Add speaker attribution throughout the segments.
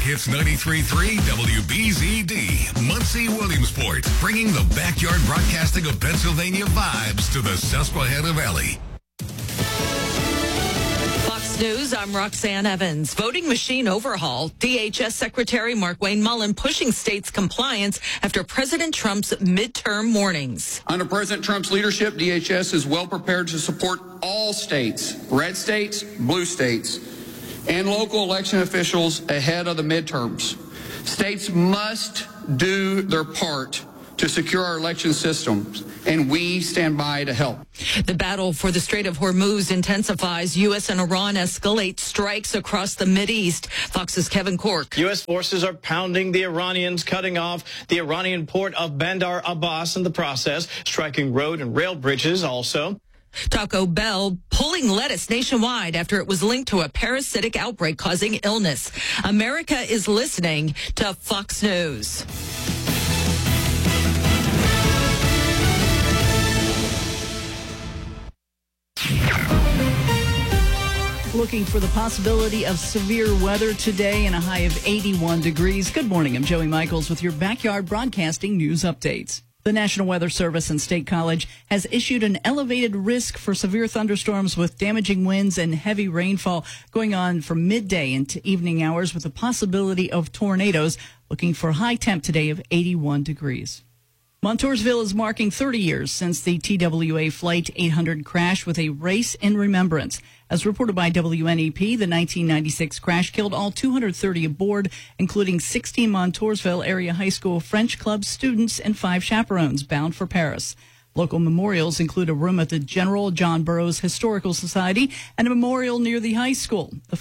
Speaker 1: It's 93.3 WBZD, Muncie, Williamsport, bringing the backyard broadcasting of Pennsylvania vibes to the Susquehanna Valley.
Speaker 2: Fox News, I'm Roxanne Evans. Voting machine overhaul. DHS Secretary Markwayne Mullin pushing states' compliance after President Trump's midterm warnings.
Speaker 3: Under President Trump's leadership, DHS is well prepared to support all states, red states, blue states, and local election officials ahead of the midterms. States must do their part to secure our election systems, and we stand by to help.
Speaker 2: The battle for the Strait of Hormuz intensifies. U.S. and Iran escalate strikes across the Mideast. Fox's Kevin Cork.
Speaker 4: U.S. forces are pounding the Iranians, cutting off the Iranian port of Bandar Abbas in the process, striking road and rail bridges also.
Speaker 2: Taco Bell pulling lettuce nationwide after it was linked to a parasitic outbreak causing illness. America is listening to Fox News.
Speaker 5: Looking for the possibility of severe weather today and a high of 81 degrees. Good morning. I'm Joey Michaels with your Backyard Broadcasting News Updates. The National Weather Service and State College has issued an elevated risk for severe thunderstorms with damaging winds and heavy rainfall going on from midday into evening hours with the possibility of tornadoes. Looking for a high temp today of 81 degrees. Montoursville is marking 30 years since the TWA Flight 800 crash with a race in remembrance. As reported by WNEP, the 1996 crash killed all 230 aboard, including 16 Montoursville area high school French club students and 5 chaperones bound for Paris. Local memorials include a room at the General John Burroughs Historical Society and a memorial near the high school. The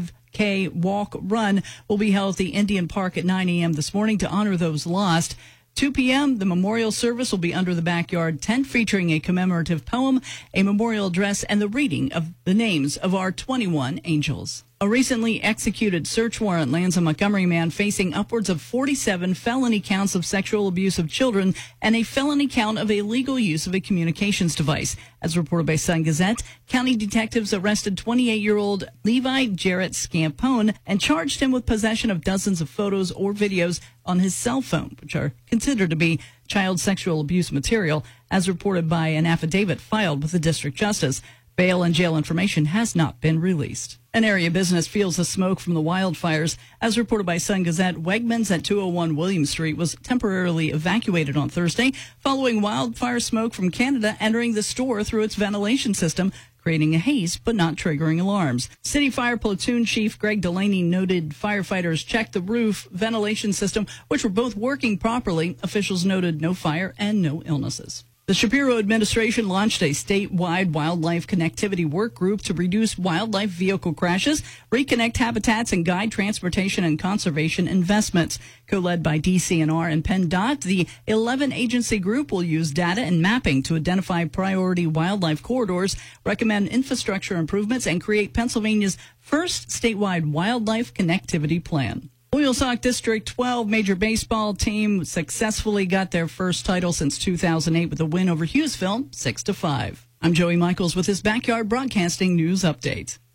Speaker 5: 5K walk run will be held at the Indian Park at 9 a.m. this morning to honor those lost. 2 p.m., the memorial service will be under the backyard tent featuring a commemorative poem, a memorial address, and the reading of the names of our 21 angels. A recently executed search warrant lands a Montgomery man facing upwards of 47 felony counts of sexual abuse of children and a felony count of illegal use of a communications device. As reported by Sun Gazette, county detectives arrested 28-year-old Levi Jarrett Scampone and charged him with possession of dozens of photos or videos on his cell phone, which are considered to be child sexual abuse material, as reported by an affidavit filed with the district justice. Bail and jail information has not been released. An area business feels the smoke from the wildfires. As reported by Sun Gazette, Wegmans at 201 William Street was temporarily evacuated on Thursday following wildfire smoke from Canada entering the store through its ventilation system, creating a haze but not triggering alarms. City Fire Platoon Chief Greg Delaney noted firefighters checked the roof ventilation system, which were both working properly. Officials noted no fire and no illnesses. The Shapiro administration launched a statewide wildlife connectivity work group to reduce wildlife vehicle crashes, reconnect habitats, and guide transportation and conservation investments. Co-led by DCNR and PennDOT, the 11-agency group will use data and mapping to identify priority wildlife corridors, recommend infrastructure improvements, and create Pennsylvania's first statewide wildlife connectivity plan. Loyalsock District 12 Major Baseball team successfully got their first title since 2008 with a win over Hughesville, 6-5. I'm Joey Michaels with his Backyard Broadcasting News Update.